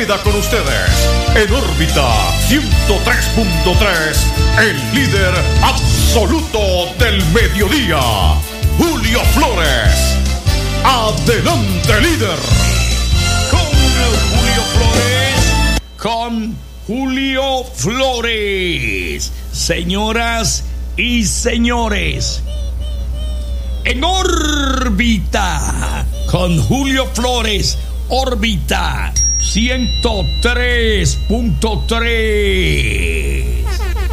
queda con ustedes en órbita 103.3, el líder absoluto del mediodía, Julio Flores. Adelante, líder. Con Julio Flores. Señoras y señores, en órbita con Julio Flores, órbita 103.3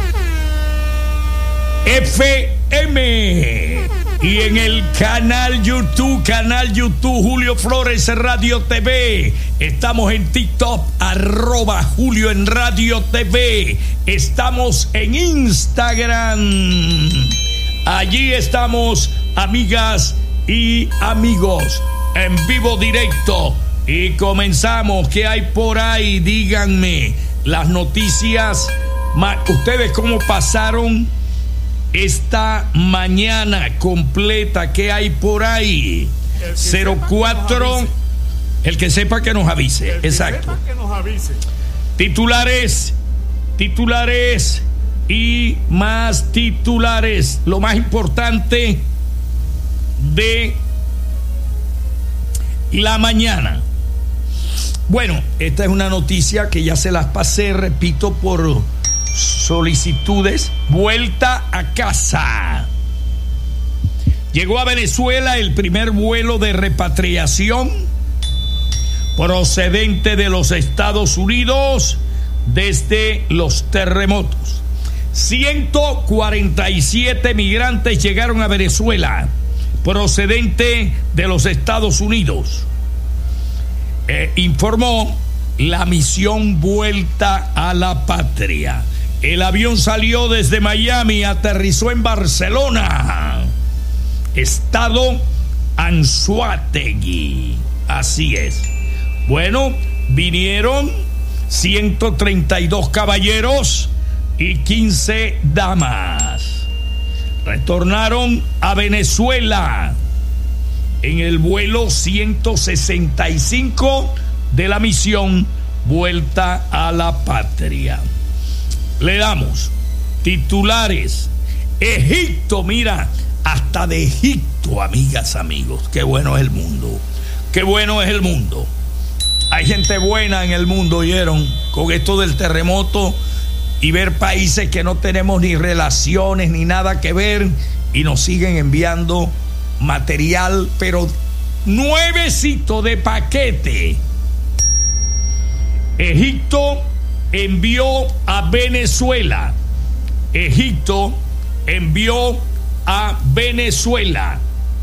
FM y en el canal YouTube Julio Flores Radio TV. Estamos en TikTok, @Julio en Radio TV. Estamos en Instagram. Allí estamos, amigas y amigos, en vivo directo. Y comenzamos. ¿Qué hay por ahí? Díganme las noticias. ¿Ustedes cómo pasaron esta mañana completa? ¿Qué hay por ahí? 04. El que sepa que nos avise. Exacto. Que nos avise. Titulares y más titulares. Lo más importante de la mañana. Bueno, esta es una noticia que ya se las pasé, repito, por solicitudes. Vuelta a casa. Llegó a Venezuela el primer vuelo de repatriación procedente de los Estados Unidos desde los terremotos. 147 migrantes llegaron a Venezuela procedente de los Estados Unidos. Informó la misión Vuelta a la Patria. El avión salió desde Miami, aterrizó en Barcelona, estado Anzoátegui. Así es. Bueno, vinieron 132 caballeros y 15 damas. Retornaron a Venezuela en el vuelo 165 de la misión Vuelta a la Patria. Le damos titulares. Egipto, mira, hasta de Egipto, amigas, amigos. Qué bueno es el mundo. Qué bueno es el mundo. Hay gente buena en el mundo, ¿oyeron? Con esto del terremoto y ver países que no tenemos ni relaciones ni nada que ver y nos siguen enviando material, pero nuevecito de paquete. Egipto envió a Venezuela. Egipto envió a Venezuela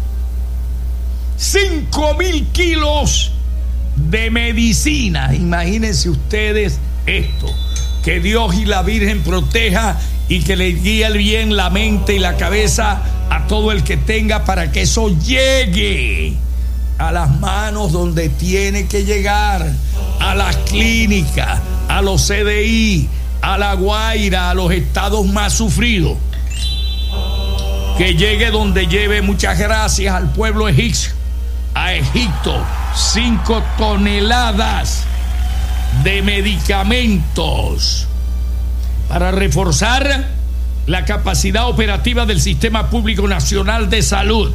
5,000 kilos de medicina. Imagínense ustedes esto. Que Dios y la Virgen proteja y que le guíe bien la mente y la cabeza a todo el que tenga para que eso llegue a las manos donde tiene que llegar, a las clínicas, a los CDI, a La Guaira, a los estados más sufridos. Que llegue donde lleve. Muchas gracias al pueblo egipcio, a Egipto. 5 toneladas de medicamentos para reforzar la capacidad operativa del Sistema Público Nacional de Salud.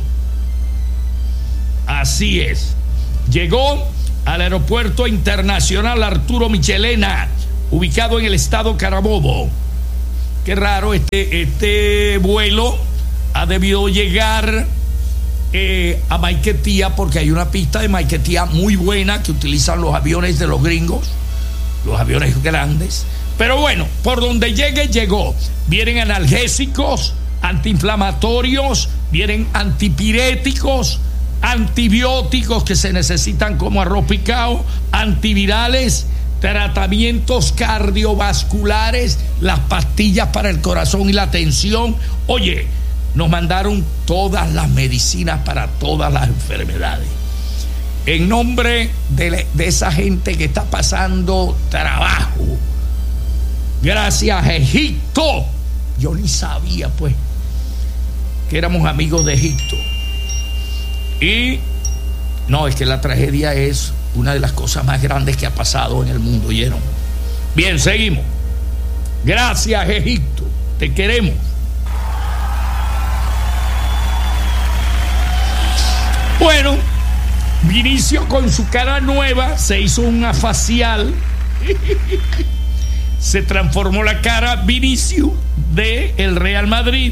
Así es. Llegó al Aeropuerto Internacional Arturo Michelena, ubicado en el estado Carabobo. Qué raro, este vuelo ha debido llegar a Maiquetía, porque hay una pista de Maiquetía muy buena que utilizan los aviones de los gringos, los aviones grandes. Pero bueno, por donde llegue, llegó. Vienen analgésicos, antiinflamatorios, vienen antipiréticos, antibióticos que se necesitan como arroz picado, antivirales, tratamientos cardiovasculares, las pastillas para el corazón y la tensión. Oye, nos mandaron todas las medicinas para todas las enfermedades. En nombre de esa gente que está pasando trabajo, gracias a Egipto. Yo ni sabía, pues, que éramos amigos de Egipto. Y no, es que la tragedia es una de las cosas más grandes que ha pasado en el mundo, ¿oyeron? Bien, seguimos. Gracias, Egipto, te queremos. Bueno, Vinicio con su cara nueva se hizo una facial. Se transformó la cara Vinicio de el Real Madrid.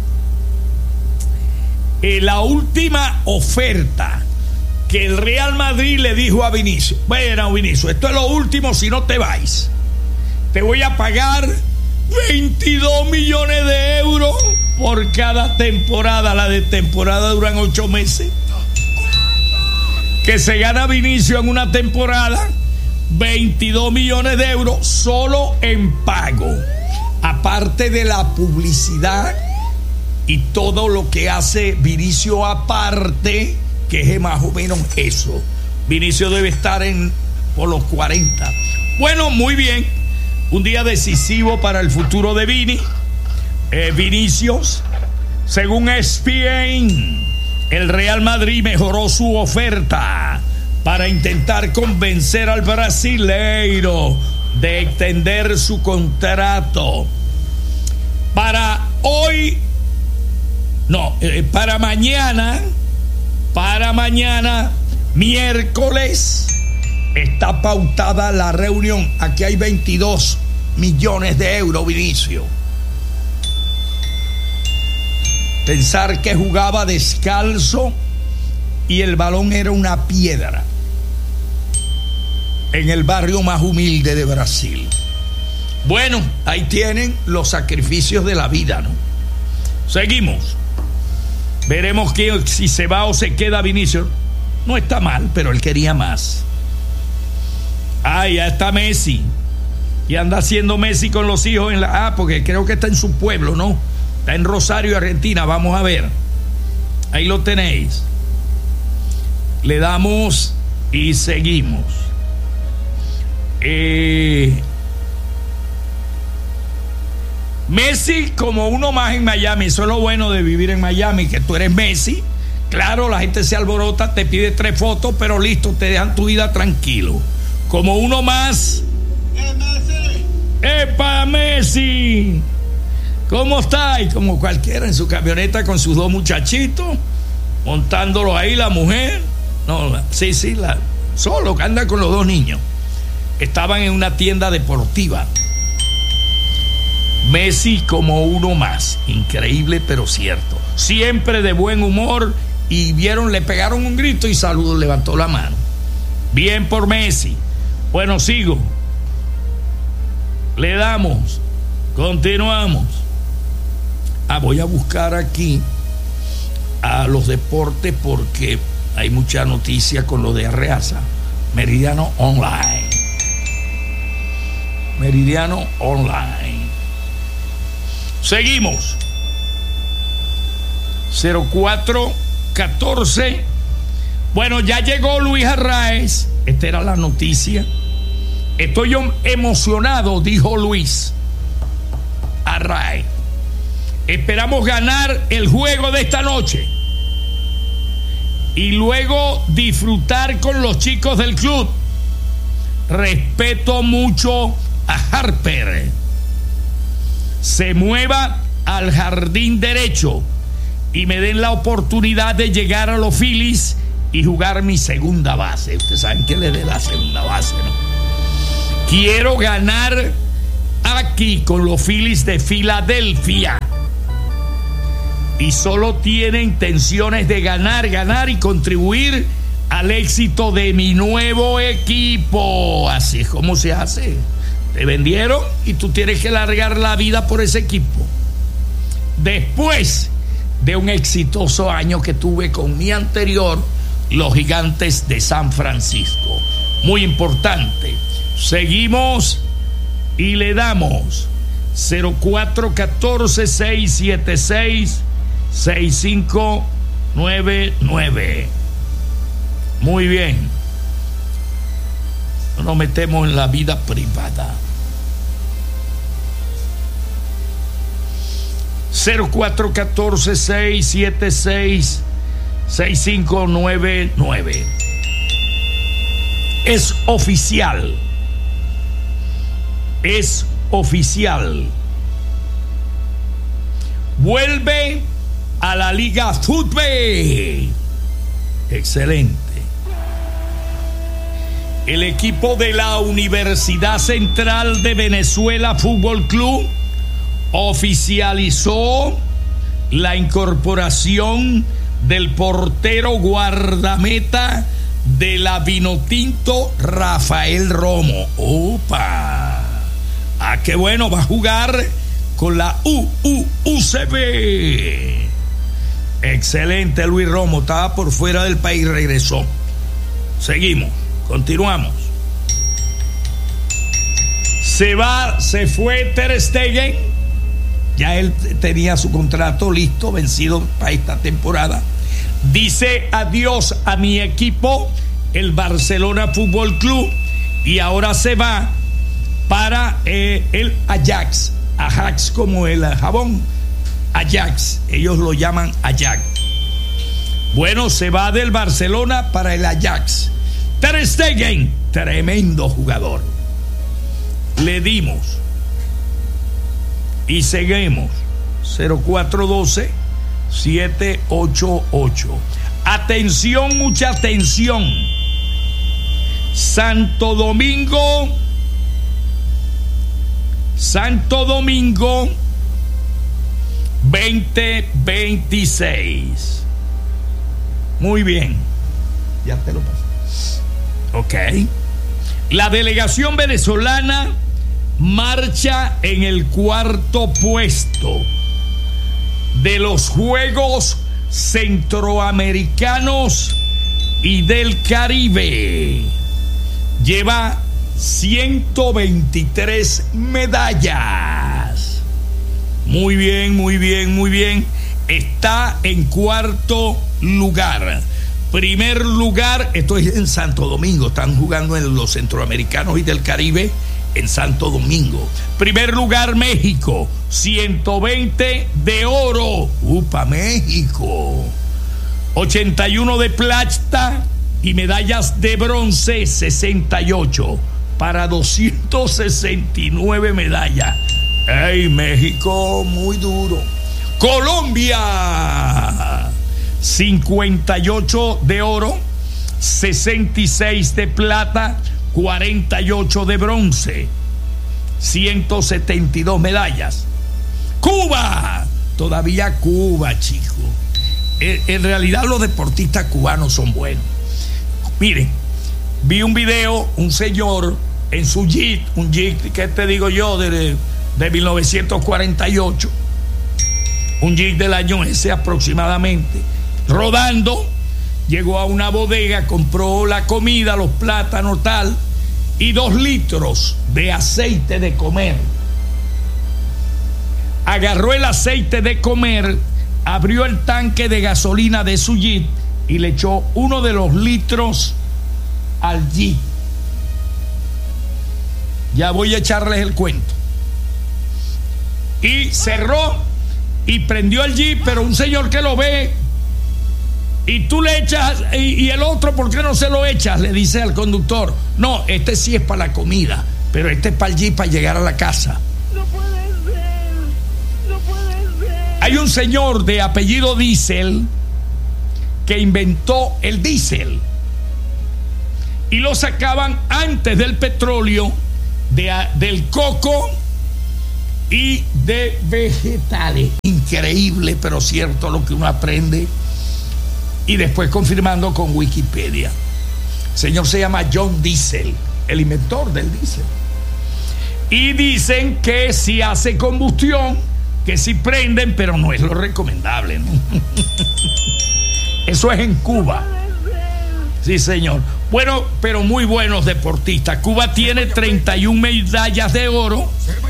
La última oferta que el Real Madrid le dijo a Vinicio: bueno, Vinicio, esto es lo último, si no te vais, te voy a pagar 22 millones de euros por cada temporada. La de temporada duran 8 meses. Que se gana Vinicio en una temporada 22 millones de euros solo en pago, aparte de la publicidad y todo lo que hace Vinicio aparte, que es más o menos eso. Vinicio debe estar por los 40. Bueno, muy bien, un día decisivo para el futuro de Vinicius. Según ESPN, el Real Madrid mejoró su oferta para intentar convencer al brasileiro de extender su contrato. Para mañana, miércoles, está pautada la reunión. Aquí hay 22 millones de euros, Vinicio. Pensar que jugaba descalzo y el balón era una piedra en el barrio más humilde de Brasil. Bueno, ahí tienen los sacrificios de la vida, ¿no? Seguimos. Veremos si se va o se queda Vinicius. No está mal, pero él quería más. Ya está Messi. Y anda haciendo Messi con los hijos porque creo que está en su pueblo, ¿no? Está en Rosario, Argentina. Vamos a ver. Ahí lo tenéis. Le damos y seguimos. Messi como uno más en Miami. Eso es lo bueno de vivir en Miami, que tú eres Messi. Claro, la gente se alborota, te pide 3 fotos, pero listo, te dejan tu vida tranquilo. Como uno más. ¡Epa, Messi! ¿Cómo está? Y como cualquiera en su camioneta con sus 2 muchachitos, montándolo ahí la mujer. Solo que anda con los 2 niños. Estaban en una tienda deportiva. Messi como uno más. Increíble, pero cierto. Siempre de buen humor. Y le pegaron un grito y saludo, levantó la mano. Bien por Messi. Bueno, sigo. Le damos. Continuamos. Voy a buscar aquí a los deportes porque hay mucha noticia con lo de Arreaza. Meridiano Online. Seguimos. 0414. Bueno, ya llegó Luis Arraez. Esta era la noticia. Estoy emocionado, dijo Luis Arraez. Esperamos ganar el juego de esta noche y luego disfrutar con los chicos del club. Respeto mucho a Harper. Se mueva al jardín derecho y me den la oportunidad de llegar a los Phillies y jugar mi segunda base. Ustedes saben que le dé la segunda base, ¿no? Quiero ganar aquí con los Phillies de Filadelfia. Y solo tiene intenciones de ganar y contribuir al éxito de mi nuevo equipo. Así es como se hace. Te vendieron y tú tienes que largar la vida por ese equipo. Después de un exitoso año que tuve con mi anterior, los Gigantes de San Francisco. Muy importante. Seguimos y le damos 0414-676-6599. Muy bien. No nos metemos en la vida privada. 0414-676-6599. Es oficial. Es oficial. Vuelve a la Liga Fútbol. Excelente. El equipo de la Universidad Central de Venezuela Fútbol Club oficializó la incorporación del portero guardameta de la Vinotinto, Rafael Romo. ¡Opa! ¡Ah, qué bueno! Va a jugar con la UCB. Excelente, Luis Romo. Estaba por fuera del país, regresó. Seguimos, continuamos. Se fue Ter Stegen. Ya él tenía su contrato listo, vencido para esta temporada. Dice adiós a mi equipo, el Barcelona Fútbol Club, y ahora se va para el Ajax. Ajax como el jabón. Ajax, ellos lo llaman Ajax. Bueno, se va del Barcelona para el Ajax. Ter Stegen, tremendo jugador. Le dimos y seguimos. 0412-788. Atención, mucha atención. Santo Domingo 2026. Muy bien. Ya te lo pasé. Ok. La delegación venezolana marcha en el cuarto puesto de los Juegos Centroamericanos y del Caribe. Lleva 123 medallas. Muy bien, muy bien, muy bien. Está en cuarto lugar. Primer lugar, esto es en Santo Domingo. Están jugando en los Centroamericanos y del Caribe en Santo Domingo. Primer lugar, México, 120 de oro. ¡Upa, México! 81 de plata y medallas de bronce, 68 para 269 medallas. ¡Ey, México! Muy duro. Colombia, 58 de oro, 66 de plata, 48 de bronce, 172 medallas. Cuba, todavía Cuba, chico. En realidad los deportistas cubanos son buenos. Miren, vi un video, un señor en su Jeep, un Jeep, ¿qué te digo yo? De 1948, un Jeep del año ese aproximadamente, rodando. Llegó a una bodega, compró la comida, los plátanos, tal, y 2 litros de aceite de comer. Agarró el aceite de comer, abrió el tanque de gasolina de su Jeep y le echó uno de los litros al Jeep. Ya voy a echarles el cuento. Y cerró y prendió el Jeep, pero un señor que lo ve, y tú le echas, y el otro, ¿por qué no se lo echas? Le dice al conductor. No, este sí es para la comida, pero este es para el Jeep, para llegar a la casa. No puede ser, no puede ser. Hay un señor de apellido Diesel que inventó el diésel y lo sacaban antes del petróleo, del coco y de vegetales. Increíble, pero cierto lo que uno aprende. Y después confirmando con Wikipedia. El señor se llama John Diesel, el inventor del diésel. Y dicen que si hace combustión, que si prenden, pero no es lo recomendable, ¿no? Eso es en Cuba. Sí, señor. Bueno, pero muy buenos deportistas. Cuba tiene 31 medallas de oro,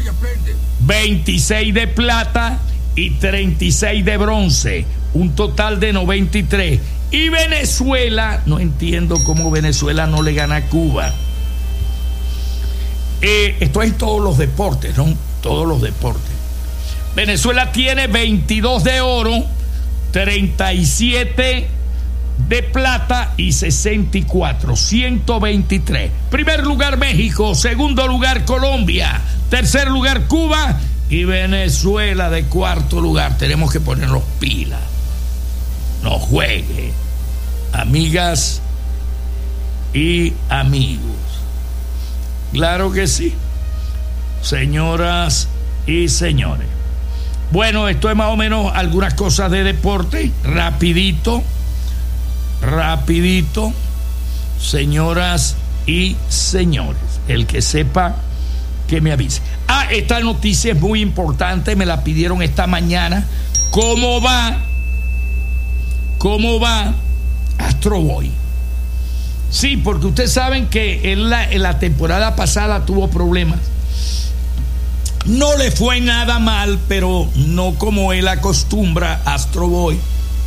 26 de plata y 36 de bronce, un total de 93. Y Venezuela, no entiendo cómo Venezuela no le gana a Cuba. Esto es en todos los deportes, ¿no? Todos los deportes. Venezuela tiene 22 de oro, 37 de plata y 64, 123. Primer lugar México, segundo lugar Colombia, tercer lugar Cuba y Venezuela de cuarto lugar. Tenemos que ponernos pilas. No juegue, amigas y amigos. Claro que sí, señoras y señores. Bueno, esto es más o menos algunas cosas de deporte, rapidito, señoras y señores. El que sepa, que me avise. Esta noticia es muy importante, me la pidieron esta mañana. ¿Cómo va Astro Boy? Sí, porque ustedes saben que en la temporada pasada tuvo problemas. No le fue nada mal, pero no como él acostumbra, Astro Boy.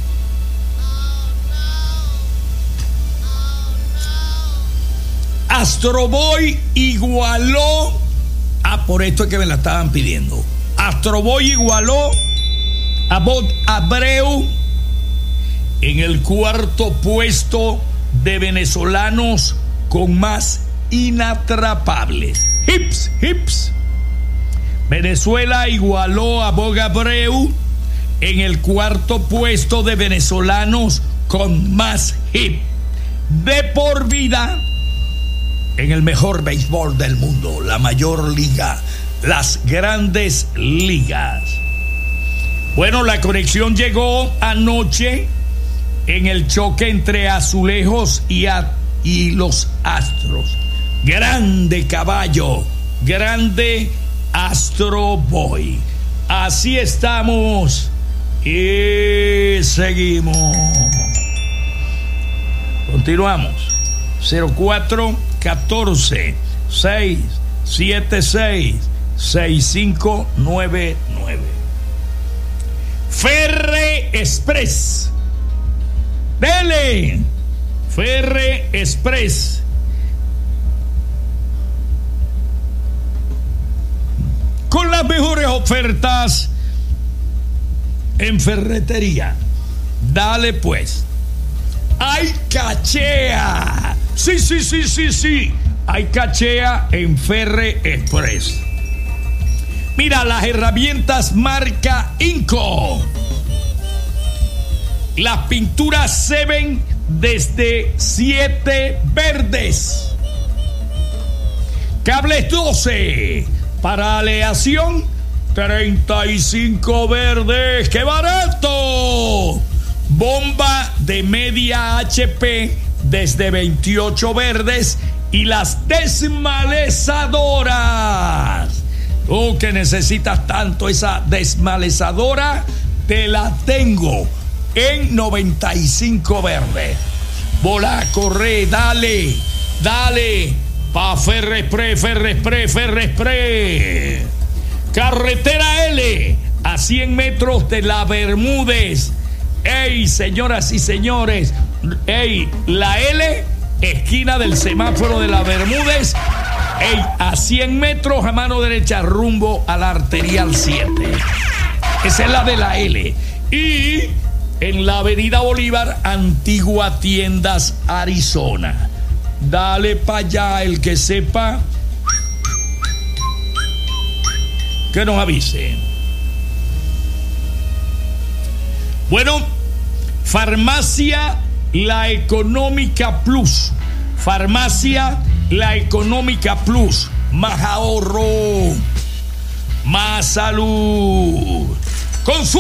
Astro Boy igualó, por esto es que me la estaban pidiendo. Astro Boy igualó a Bob Abreu en el cuarto puesto de venezolanos con más inatrapables. Hips. Venezuela igualó a Bob Abreu en el cuarto puesto de venezolanos con más hits de por vida en el mejor béisbol del mundo, la mayor liga, las Grandes Ligas. Bueno, la conexión llegó anoche en el choque entre Azulejos y los Astros. Grande caballo, grande Astro Boy. Así estamos y seguimos. Continuamos. 0414 676 6599. Ferre Express. Dele. Ferre Express. Con las mejores ofertas en ferretería. Dale pues. ¡Hay cachea! Sí. Hay cachea en Ferre Express. Mira, las herramientas marca Inco. Las pinturas se ven desde 7 verdes. Cables 12. Para aleación, 35 verdes. ¡Qué barato! Bomba de media HP desde 28 verdes. Y las desmalezadoras. Que necesitas tanto esa desmalezadora, te la tengo en 95 verdes. Volá, corre, dale. Pa' Ferre Express. Carretera L, a 100 metros de la Bermúdez. Ey, señoras y señores, la L, esquina del semáforo de la Bermúdez. A 100 metros a mano derecha, rumbo a la arterial 7. Esa es la de la L. Y en la avenida Bolívar, Antigua Tiendas, Arizona. Dale para allá, el que sepa, que nos avise. Bueno, Farmacia La Económica Plus. Farmacia La Económica Plus. Más ahorro, más salud.